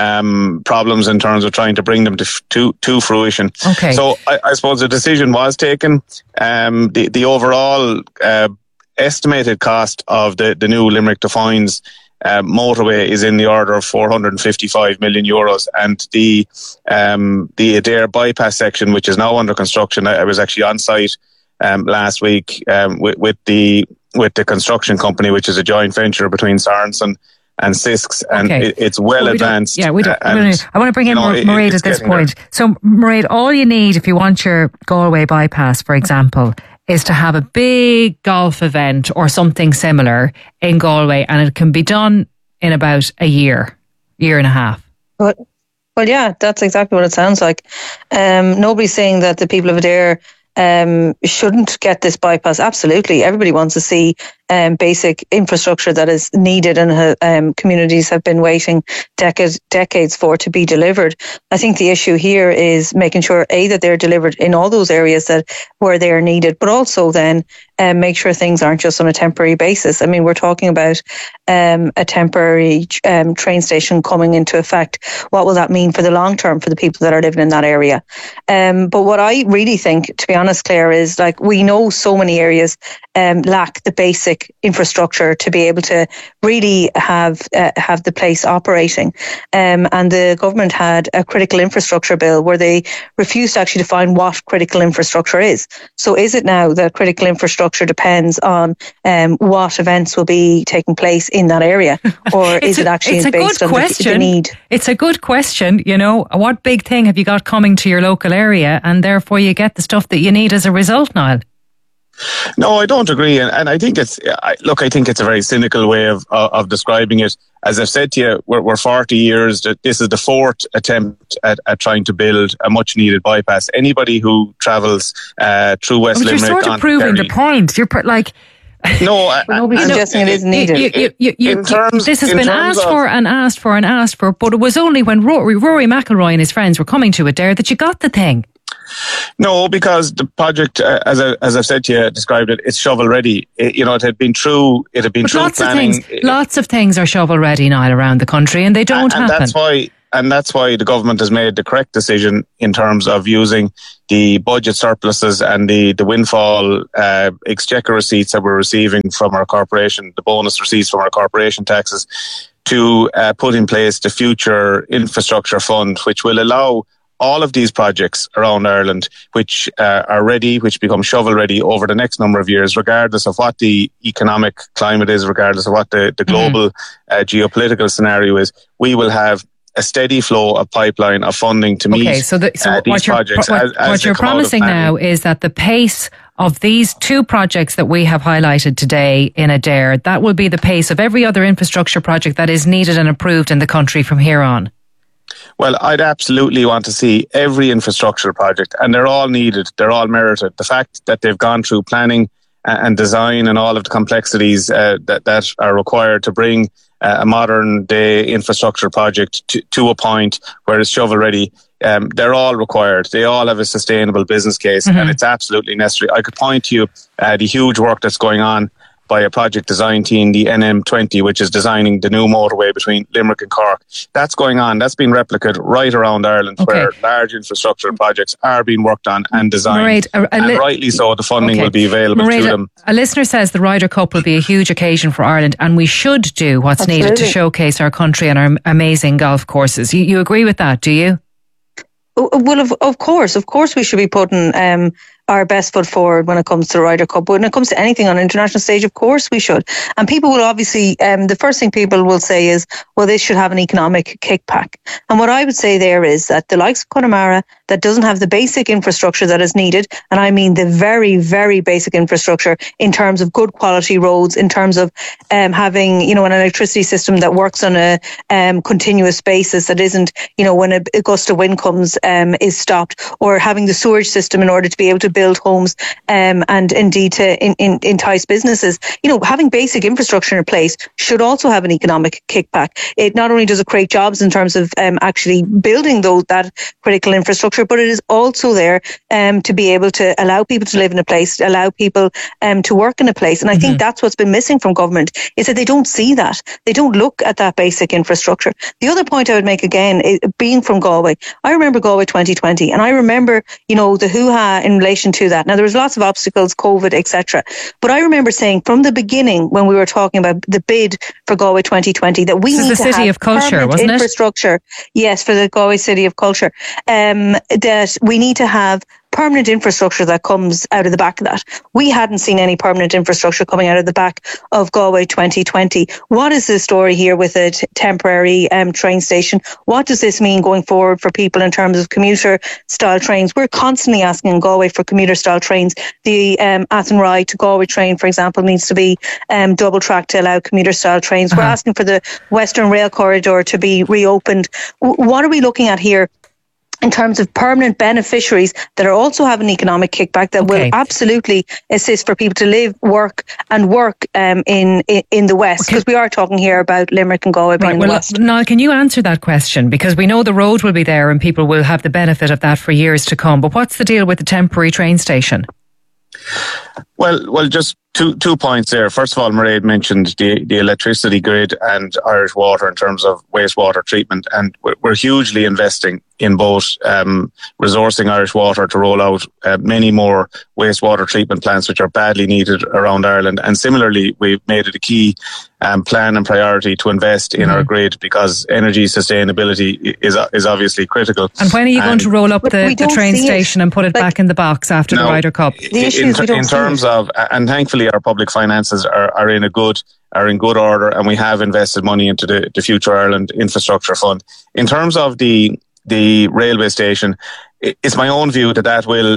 um, problems in terms of trying to bring them to to, to fruition. Okay. So I, I suppose the decision was taken. Um, the the overall uh, estimated cost of the, the new Limerick to Foynes uh, motorway is in the order of four hundred fifty-five million euros, and the um, the Adare bypass section, which is now under construction, I, I was actually on site Um, last week um, with, with the with the construction company, which is a joint venture between Sorensen and Sisks, and okay. it, it's well, well we don't, advanced. Yeah, we don't. And, gonna, I want to bring in you know, Mairead at this point. There. So, Mairead, all you need if you want your Galway bypass, for example, is to have a big golf event or something similar in Galway, and it can be done in about a year, year and a half. But, well, yeah, that's exactly what it sounds like. Um, nobody's saying that the people of Adare um, shouldn't get this bypass. Absolutely. Everybody wants to see um, basic infrastructure that is needed and uh, um, communities have been waiting decades, decades for to be delivered. I think the issue here is making sure, A, that they're delivered in all those areas that where they are needed, but also then um, make sure things aren't just on a temporary basis. I mean, we're talking about um, a temporary um, train station coming into effect. What will that mean for the long term for the people that are living in that area? Um, but what I really think, to be honest, Claire, is like we know so many areas um, lack the basic infrastructure to be able to really have uh, have the place operating. Um, and the government had a critical infrastructure bill where they refused to actually define what critical infrastructure is. So is it now that critical infrastructure depends on um, what events will be taking place in that area? Or is a, it actually it's based a good on question. the, the need? It's a good question. You know, what big thing have you got coming to your local area, and therefore you get the stuff that you need as a result, Niall? No, I don't agree, and, and I think it's I, look. I think it's a very cynical way of uh, of describing it. As I've said to you, we're, we're forty years. This is the fourth attempt at, at trying to build a much needed bypass. Anybody who travels uh, through West but Limerick, you're sort of proving Kerry, the point. You're pr- like. No, I, nobody's suggesting it is needed. You, you, you, you, in terms, this has in been terms asked of, for and asked for and asked for, but it was only when Rory, Rory McIlroy and his friends were coming to it there that you got the thing. No, because the project, uh, as I, as I've said to you, described it, it's shovel ready. It, you know, it had been through, it had been but through lots planning. Of things, lots of things are shovel ready now around the country, and they don't and, and happen. That's why, and that's why the government has made the correct decision in terms of using the budget surpluses and the the windfall uh, exchequer receipts that we're receiving from our corporation, the bonus receipts from our corporation taxes, to uh, put in place the future infrastructure fund, which will allow all of these projects around Ireland, which uh, are ready, which become shovel ready over the next number of years, regardless of what the economic climate is, regardless of what the, the global mm-hmm. uh, geopolitical scenario is, we will have a steady flow of pipeline of funding to meet okay, so the, so uh, these what you're, projects. What, as, as what you're promising now is that the pace of these two projects that we have highlighted today in Adair, that will be the pace of every other infrastructure project that is needed and approved in the country from here on. Well, I'd absolutely want to see every infrastructure project, and they're all needed, they're all merited. The fact that they've gone through planning and design and all of the complexities uh, that, that are required to bring uh, a modern day infrastructure project to, to a point where it's shovel ready, um, they're all required. They all have a sustainable business case, mm-hmm. and it's absolutely necessary. I could point to you uh, the huge work that's going on by a project design team, the N M twenty, which is designing the new motorway between Limerick and Cork. That's going on. That's been replicated right around Ireland, okay. where large infrastructure projects are being worked on and designed. Mairead, a, a li- and rightly so, the funding okay. will be available Mairead, to them. A, a listener says the Ryder Cup will be a huge occasion for Ireland, and we should do what's Absolutely. needed to showcase our country and our amazing golf courses. You, you agree with that, do you? Well, of, of course, of course we should be putting um, our best foot forward when it comes to the Ryder Cup. When it comes to anything on an international stage, of course we should. And people will obviously, um, the first thing people will say is, well, this should have an economic kickback. And what I would say there is that the likes of Connemara, that doesn't have the basic infrastructure that is needed, and I mean the very, very basic infrastructure in terms of good quality roads, in terms of um, having, you know, an electricity system that works on a um, continuous basis, that isn't, you know, when a, a gust of wind comes, um, is stopped, or having the sewage system in order to be able to build homes um, and indeed to in, in, entice businesses. You know, having basic infrastructure in place should also have an economic kickback. It not only does it create jobs in terms of um, actually building those, that critical infrastructure, but it is also there um, to be able to allow people to live in a place, allow people um, to work in a place. And I mm-hmm. think that's what's been missing from government, is that they don't see that. They don't look at that basic infrastructure. The other point I would make again, is being from Galway, I remember Galway twenty twenty, and I remember, you know, the hoo-ha in relation to that. Now, there was lots of obstacles, COVID, et cetera. But I remember saying from the beginning, when we were talking about the bid for Galway twenty twenty, that we this need is the to City have of Culture, wasn't it? Infrastructure. Yes, for the Galway City of Culture. Um, that we need to have permanent infrastructure that comes out of the back of that. We hadn't seen any permanent infrastructure coming out of the back of Galway twenty twenty. What is the story here with a t- temporary um, train station? What does this mean going forward for people in terms of commuter style trains? We're constantly asking in Galway for commuter style trains. The um, Athenry to Galway train, for example, needs to be um, double track to allow commuter style trains. Uh-huh. We're asking for the Western Rail Corridor to be reopened. W- what are we looking at here in terms of permanent beneficiaries that are also having economic kickback that okay. will absolutely assist for people to live, work and work um, in, in in the West? Because okay. we are talking here about Limerick and Galway being right, in the well, West. Niall, can you answer that question? Because we know the road will be there and people will have the benefit of that for years to come. But what's the deal with the temporary train station? Well, well, just two two points there. First of all, Mairead mentioned the, the electricity grid and Irish Water in terms of wastewater treatment, and we're, we're hugely investing in both um, resourcing Irish Water to roll out uh, many more wastewater treatment plants, which are badly needed around Ireland. And similarly, we've made it a key um, plan and priority to invest in mm-hmm. our grid, because energy sustainability is is obviously critical. And when are you and going to roll up the, the train station it. and put it like, back in the box after no, the Ryder Cup? The issue is we don't in terms it. of, and thankfully our public finances are, are in a good are in good order, and we have invested money into the, the Future Ireland Infrastructure Fund. In terms of the the railway station, it's my own view that that will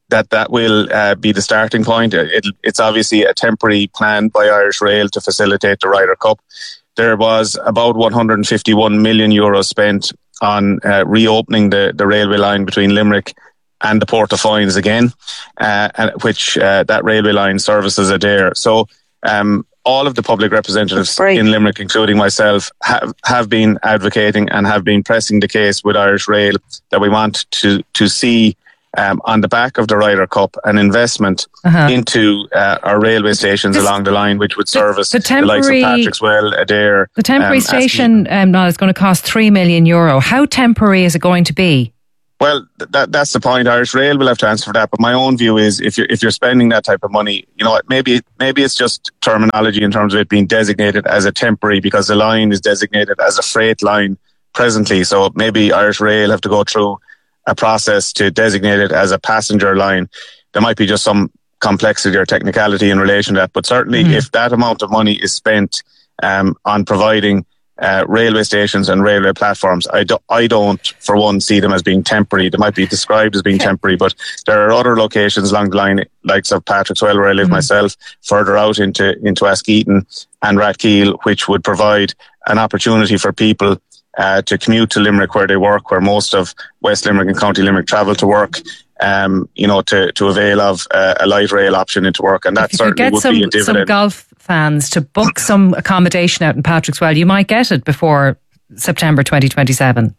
that that will uh, be the starting point. It, it's obviously a temporary plan by Irish Rail to facilitate the Ryder Cup. There was about one hundred fifty-one million euros spent on uh, reopening the, the railway line between Limerick and the Port of Foynes again, uh, and which uh, that railway line services Adare. So um, all of the public representatives in Limerick, including myself, have, have been advocating and have been pressing the case with Irish Rail that we want to, to see Um, on the back of the Ryder Cup, an investment uh-huh. into uh, our railway stations this, along the line, which would service the, the, the likes of Patrickswell, Adare. The temporary um, station um, now is going to cost three million euro. How temporary is it going to be? Well, th- that that's the point. Irish Rail will have to answer for that. But my own view is, if you're if you're spending that type of money, you know what? Maybe maybe it's just terminology in terms of it being designated as a temporary, because the line is designated as a freight line presently. So maybe Irish Rail have to go through a process to designate it as a passenger line. There might be just some complexity or technicality in relation to that, but certainly mm-hmm. if that amount of money is spent um, on providing uh, railway stations and railway platforms, I, do, I don't, for one, see them as being temporary. They might be described as being temporary, but there are other locations along the line, like of Patrickswell, where I live mm-hmm. myself, further out into, into Askeaton and Rathkeale, which would provide an opportunity for people Uh, to commute to Limerick, where they work, where most of West Limerick and County Limerick travel to work, um, you know, to, to avail of uh, a light rail option into work. And that certainly would some, be a dividend. Some golf fans to book some accommodation out in Patrickswell, you might get it before September twenty twenty-seven.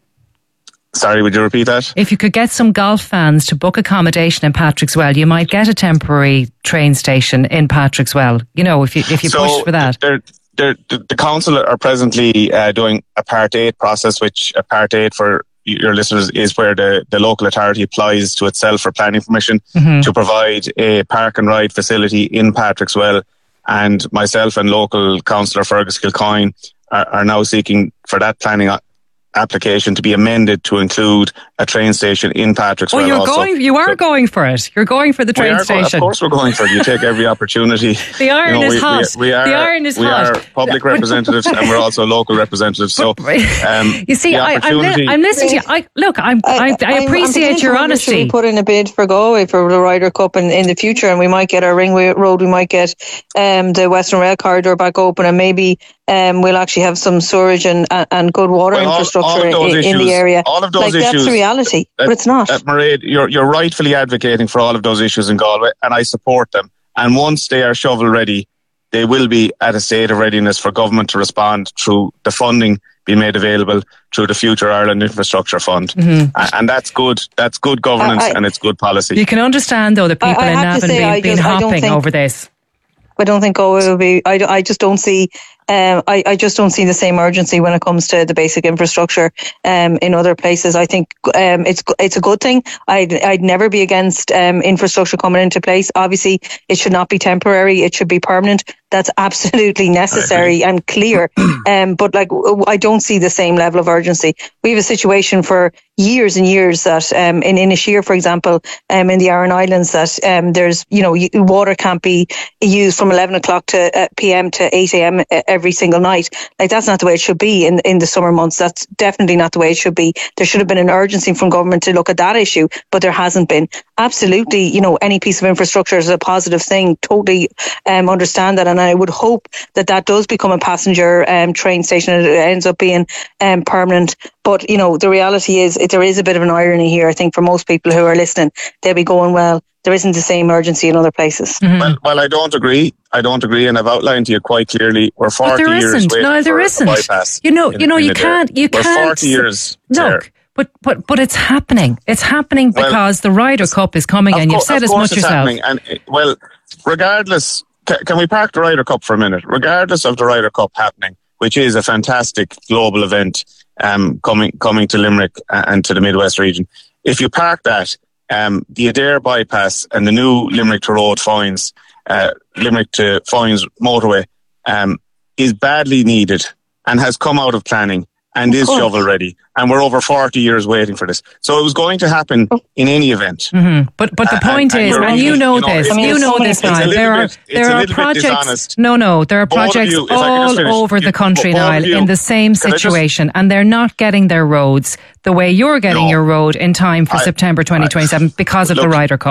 Sorry, would you repeat that? If you could get some golf fans to book accommodation in Patrickswell, you might get a temporary train station in Patrickswell, you know, if you, if you so push for that. There, The, the, the council are presently uh, doing a Part eight process, which a Part eight for your listeners is where the, the local authority applies to itself for planning permission mm-hmm. to provide a park and ride facility in Patrickswell. And myself and local councillor Fergus Kilcoyne are, are now seeking for that planning application to be amended to include a train station in Patrickswell. Oh, you're also. going, you are so, going for it. You're going for the train are, station. Of course we're going for it. You take every opportunity. The iron you know, is we, hot. We, we are, the iron is we hot. We are public representatives and we're also local representatives. So, um, you see, I, I'm, li- I'm listening to you. I, look, I'm, I, I, I appreciate I'm, your I'm honesty. Should we put in a bid for Galway for the Ryder Cup in, in the future, and we might get our Ringway Road, we might get um, the Western Rail Corridor back open, and maybe um, we'll actually have some sewerage and, and good water well, infrastructure all, all in, issues, in the area. All of those like, issues. That's the reality, uh, but it's not. Uh, Mairead, you're, you're rightfully advocating for all of those issues in Galway, and I support them. And once they are shovel ready, they will be at a state of readiness for government to respond through the funding being made available through the Future Ireland Infrastructure Fund. Mm-hmm. And, and that's good. That's good governance I, I, and it's good policy. You can understand, though, the people I, I in Navan being, being hopping think, over this. I don't think Galway will be. I, I just don't see. Um, I, I just don't see the same urgency when it comes to the basic infrastructure um, in other places. I think um, it's it's a good thing. I'd I'd never be against um, infrastructure coming into place. Obviously, it should not be temporary. It should be permanent. That's absolutely necessary and clear. Um, but like, I don't see the same level of urgency. We have a situation for years and years that um, in Inisheer, for example, um, in the Aran Islands, that um, there's, you know, water can't be used from eleven o'clock to uh, p m to eight a m every single night. Like, that's not the way it should be in, in the summer months. That's definitely not the way it should be. There should have been an urgency from government to look at that issue, but there hasn't been. Absolutely, you know, any piece of infrastructure is a positive thing. Totally um, understand that. And I would hope that that does become a passenger um, train station and it ends up being um, permanent. But, you know, the reality is it, there is a bit of an irony here. I think for most people who are listening, they'll be going, well, there isn't the same urgency in other places. Mm-hmm. Well, well, I don't agree. I don't agree, and I've outlined to you quite clearly. We're forty years waiting no, there for isn't. a bypass. You know, in, you know, you Adare. can't. You We're can't. forty years. Look, there. but but but it's happening. It's happening because well, the Ryder Cup is coming, and you've said as much yourself. And well, regardless, can we park the Ryder Cup for a minute? Regardless of the Ryder Cup happening, which is a fantastic global event um, coming coming to Limerick and to the Midwest region, if you park that. Um, the Adare bypass and the new Limerick to Road Foynes, uh, Limerick to Foynes motorway, um, is badly needed and has come out of planning and is shovel ready. And we're over forty years waiting for this. So it was going to happen in any event. Mm-hmm. But but the point and, is, and, and you know, you know this, I mean, you know this now. There are bit, there are projects. No, no, there are both projects you, all over you, the country now you, in the same situation, just, and they're not getting their roads the way you're getting no, your road in time for I, September twenty twenty-seven I, because of look, the Ryder Cup.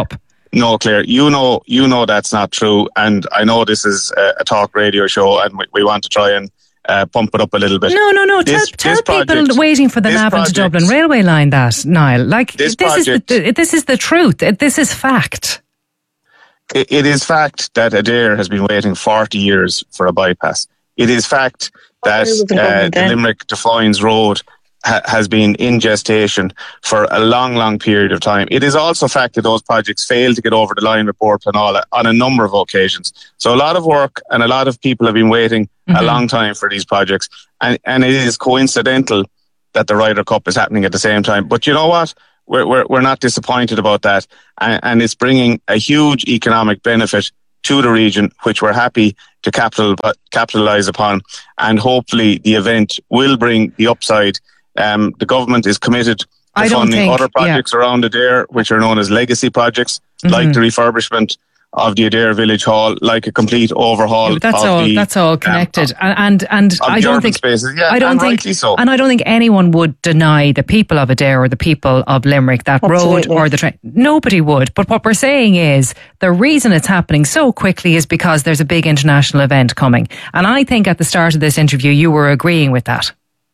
No, Claire, you know, you know that's not true, and I know this is a, a talk radio show, and we, we want to try and uh, pump it up a little bit. No, no, no. This, tell this tell people project, waiting for the this Navan to project, Dublin railway line that, Niall. Like this, this is project, the, this is the truth. This is fact. It, it is fact that Adair has been waiting forty years for a bypass. It is fact that uh, the Limerick to Foynes Road ha- has been in gestation for a long, long period of time. It is also fact that those projects failed to get over the line with Port Pleanála on a number of occasions. So a lot of work and a lot of people have been waiting mm-hmm. a long time for these projects. And, and it is coincidental that the Ryder Cup is happening at the same time. But you know what? We're, we're, we're not disappointed about that. And, and it's bringing a huge economic benefit to the region, which we're happy to capital, capitalise upon. And hopefully the event will bring the upside. Um, the government is committed to I don't funding think, other projects yeah. around Adair, which are known as legacy projects, mm-hmm. like the refurbishment of the Adair Village Hall, like a complete overhaul. Yeah, but that's of all. the, that's all connected, um, and and, and I don't think. Spaces. Yeah, I don't and think. rightly so. And I don't think anyone would deny the people of Adair or the people of Limerick that Absolutely. road or the train. Nobody would. But what we're saying is the reason it's happening so quickly is because there's a big international event coming, and I think at the start of this interview you were agreeing with that.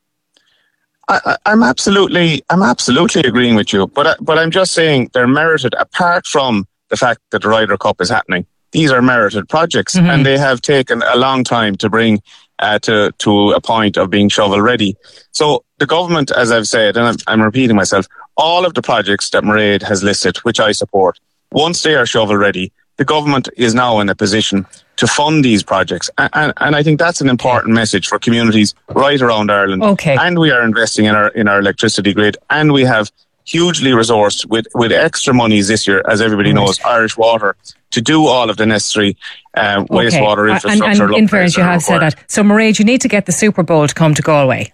I, I'm absolutely, I'm absolutely agreeing with you, but I, but I'm just saying they're merited. Apart from the fact that the Ryder Cup is happening, these are merited projects, mm-hmm. and they have taken a long time to bring uh, to to a point of being shovel ready. So the government, as I've said, and I'm, I'm repeating myself, all of the projects that Mairead has listed, which I support, once they are shovel ready, the government is now in a position to fund these projects. And, and, and I think that's an important message for communities right around Ireland. Okay. And we are investing in our in our electricity grid, and we have hugely resourced with, with extra monies this year, as everybody right. knows, Irish Water, to do all of the necessary um, okay. wastewater infrastructure. And, and in fairness, you have said that. So, Mairead, you need to get the Super Bowl to come to Galway.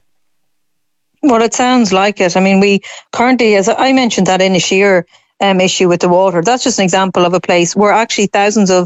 Well, it sounds like it. I mean, we currently, as I mentioned, that Inisheer um, issue with the water, that's just an example of a place where actually thousands of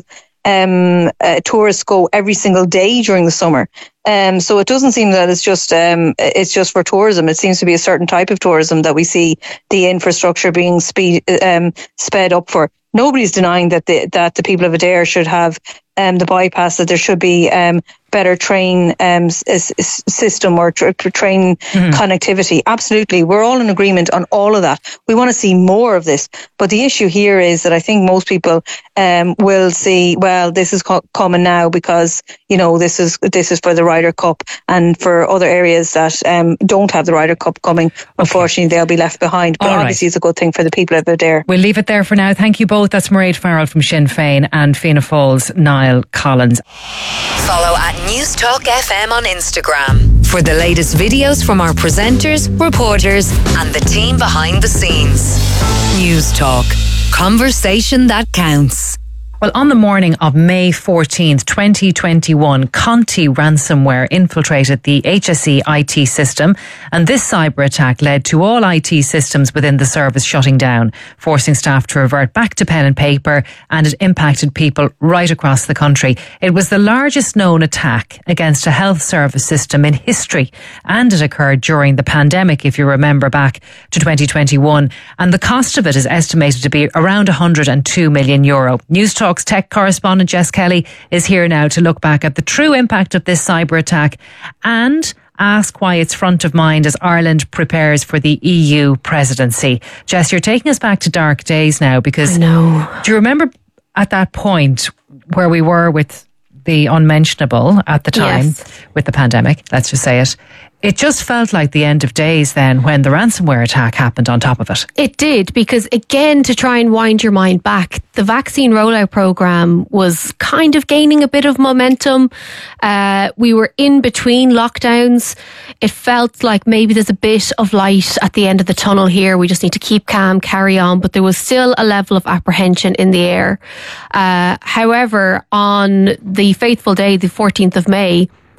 um, uh, tourists go every single day during the summer. Um, so it doesn't seem that it's just um, it's just for tourism. It seems to be a certain type of tourism that we see the infrastructure being speed um, sped up for. Nobody's denying that the that the people of Adair should have um, the bypass, that there should be um, better train um, s- s- system or tra- train mm-hmm. connectivity. Absolutely. We're all in agreement on all of that. We want to see more of this. But the issue here is that I think most people um, will see, well, this is co- coming now because, you know, this is this is for the Ryder Cup, and for other areas that um, don't have the Ryder Cup coming, okay. unfortunately, they'll be left behind. But all obviously, right. it's a good thing for the people of Adair. We'll leave it there for now. Thank you both. That's Mairead Farrell from Sinn Féin and Fianna Fáil's Niall Collins. Follow at News Talk F M on Instagram for the latest videos from our presenters, reporters, and the team behind the scenes. News Talk. Conversation that counts. Well, on the morning of May fourteenth, twenty twenty-one, Conti ransomware infiltrated the H S E I T system, and this cyber attack led to all I T systems within the service shutting down, forcing staff to revert back to pen and paper, and it impacted people right across the country. It was the largest known attack against a health service system in history, and it occurred during the pandemic, if you remember back to twenty twenty-one, and the cost of it is estimated to be around one hundred two million euro. News Talk Talk's tech correspondent Jess Kelly is here now to look back at the true impact of this cyber attack and ask why it's front of mind as Ireland prepares for the E U presidency. Jess, you're taking us back to dark days now, because no. do you remember at that point where we were with the unmentionable at the time, yes. with the pandemic, let's just say it. It just felt like the end of days then when the ransomware attack happened on top of it. It did, because again, to try and wind your mind back, the vaccine rollout programme was kind of gaining a bit of momentum. Uh, we were in between lockdowns. It felt like maybe there's a bit of light at the end of the tunnel here. We just need to keep calm, carry on. But there was still a level of apprehension in the air. Uh, however, on the fateful day, the fourteenth of May,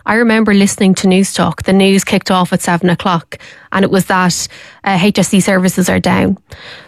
I remember listening to News Talk. The news kicked off at seven o'clock, and it was that uh, H S E services are down.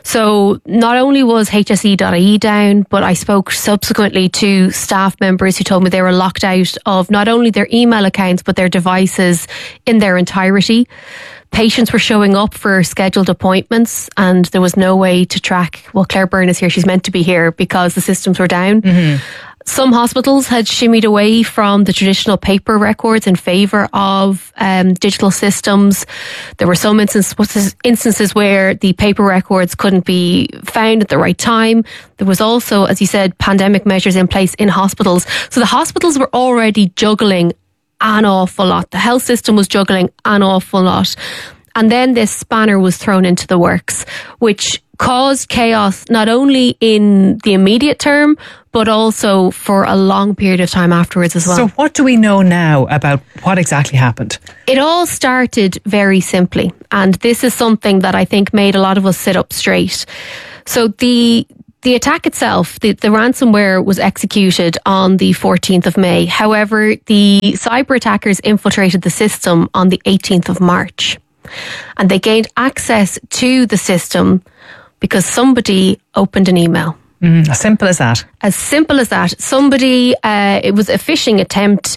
So not only was H S E dot I E down, but I spoke subsequently to staff members who told me they were locked out of not only their email accounts, but their devices in their entirety. Patients were showing up for scheduled appointments and there was no way to track, well, Claire Byrne is here, she's meant to be here, because the systems were down. Mm-hmm. Some hospitals had shimmied away from the traditional paper records in favour of um, digital systems. There were some instances, instances where the paper records couldn't be found at the right time. There was also, as you said, pandemic measures in place in hospitals. So the hospitals were already juggling an awful lot. The health system was juggling an awful lot. And then this spanner was thrown into the works, which caused chaos not only in the immediate term, but also for a long period of time afterwards as well. So what do we know now about what exactly happened? It all started very simply. And this is something that I think made a lot of us sit up straight. So the The attack itself, the, the ransomware was executed on the fourteenth of May. However, the cyber attackers infiltrated the system on the eighteenth of March. And they gained access to the system because somebody opened an email. Mm, as simple as that. As simple as that. Somebody, uh, it was a phishing attempt.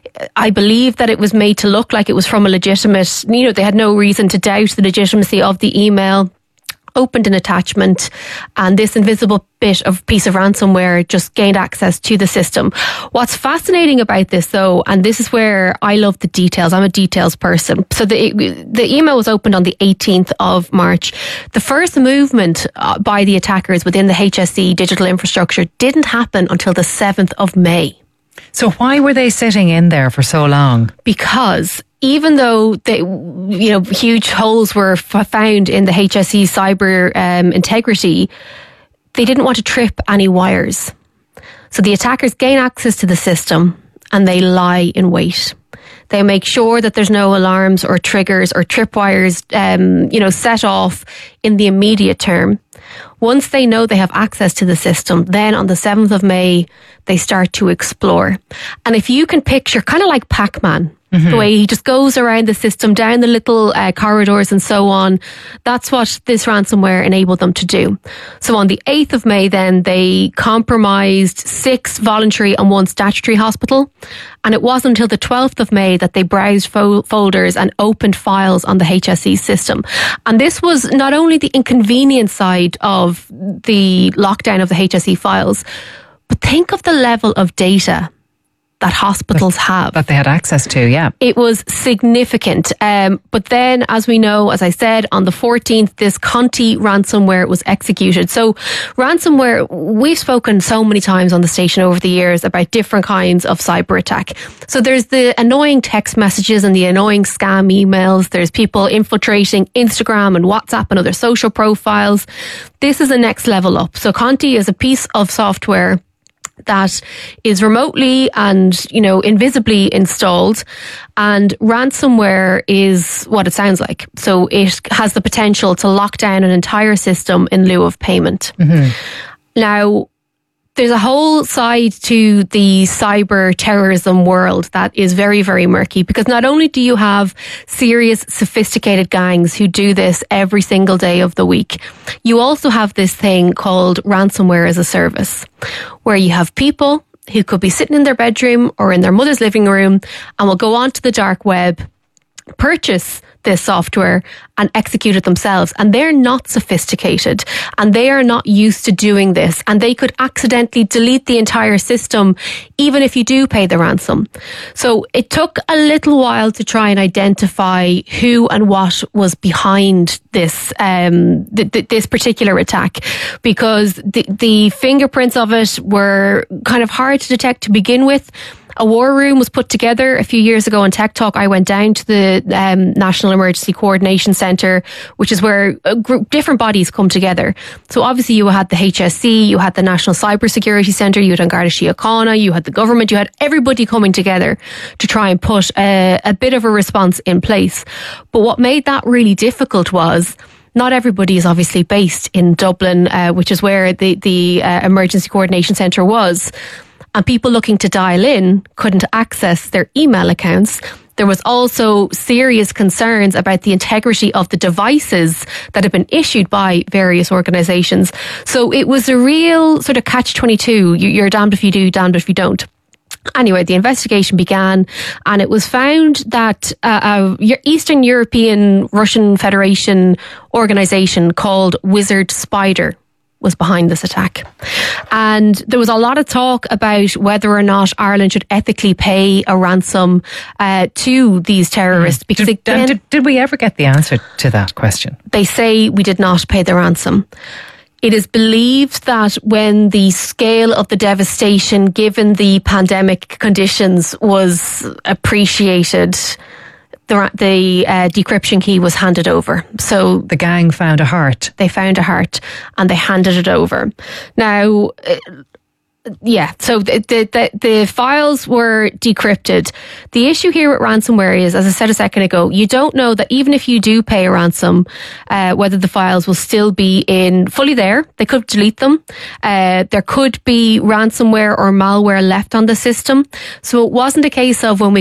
I believe that it was made to look like it was from a legitimate, you know, they had no reason to doubt the legitimacy of the email. Opened an attachment, and this invisible bit of piece of ransomware just gained access to the system. What's fascinating about this, though, and this is where I love the details, I'm a details person. So the the email was opened on the eighteenth of March. The first movement by the attackers within the H S E digital infrastructure didn't happen until the seventh of May. So why were they sitting in there for so long? Because even though they, you know, huge holes were f- found in the H S E cyber um, integrity, they didn't want to trip any wires. So the attackers gain access to the system and they lie in wait. They make sure that there's no alarms or triggers or tripwires, um, you know, set off in the immediate term. Once they know they have access to the system, then on the seventh of May, they start to explore. And if you can picture, kind of like Pac-Man, mm-hmm. the way he just goes around the system, down the little uh, corridors and so on, that's what this ransomware enabled them to do. So on the eighth of May, then, they compromised six voluntary and one statutory hospital. And it wasn't until the twelfth of May that they browsed fo- folders and opened files on the H S E system. And this was not only the inconvenient side of the lockdown of the H S E files, but think of the level of data that hospitals have. That they had access to, yeah. It was significant. Um, but then, as we know, as I said, on the fourteenth, this Conti ransomware was executed. So ransomware, we've spoken so many times on the station over the years about different kinds of cyber attack. So there's the annoying text messages and the annoying scam emails. There's people infiltrating Instagram and WhatsApp and other social profiles. This is the next level up. So Conti is a piece of software that is remotely and, you know, invisibly installed, and ransomware is what it sounds like. So it has the potential to lock down an entire system in lieu of payment. Mm-hmm. Now, there's a whole side to the cyber terrorism world that is very, very murky, because not only do you have serious, sophisticated gangs who do this every single day of the week, you also have this thing called ransomware as a service, where you have people who could be sitting in their bedroom or in their mother's living room and will go onto the dark web, purchase this software and execute it themselves. And they're not sophisticated and they are not used to doing this. And they could accidentally delete the entire system, even if you do pay the ransom. So it took a little while to try and identify who and what was behind this, um, th- th- this particular attack, because the, the fingerprints of it were kind of hard to detect to begin with. A war room was put together a few years ago on Tech Talk. I went down to the um, National Emergency Coordination Centre, which is where a group, different bodies come together. So obviously you had the H S E, you had the National Cyber Security Centre, you had An Garda Síochána, you had the government, you had everybody coming together to try and put a, a bit of a response in place. But what made that really difficult was not everybody is obviously based in Dublin, uh, which is where the, the uh, Emergency Coordination Centre was. and people looking to dial in couldn't access their email accounts. There was also serious concerns about the integrity of the devices that had been issued by various organisations. So it was a real sort of catch twenty-two. You're damned if you do, damned if you don't. Anyway, the investigation began, and it was found that uh, a Eastern European Russian Federation organisation called Wizard Spider was behind this attack. And there was a lot of talk about whether or not Ireland should ethically pay a ransom uh, to these terrorists. Because did, again, did, did we ever get the answer to that question? They say we did not pay the ransom. It is believed that when the scale of the devastation given the pandemic conditions was appreciated, the, the uh, decryption key was handed over. So the gang found a heart. They found a heart and they handed it over. Now, uh, yeah, so the, the the files were decrypted. The issue here with ransomware is, as I said a second ago, you don't know that even if you do pay a ransom, uh, whether the files will still be in fully there. They could delete them. Uh, there could be ransomware or malware left on the system. So it wasn't a case of when we